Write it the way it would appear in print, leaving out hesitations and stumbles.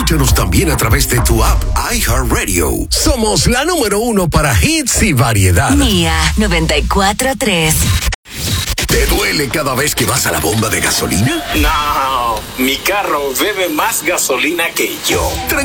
Escúchanos también a través de tu app iHeartRadio. Somos la número 1 para hits y variedad. Mía 94.3. ¿Te duele cada vez que vas a la bomba de gasolina? No, mi carro bebe más gasolina que yo.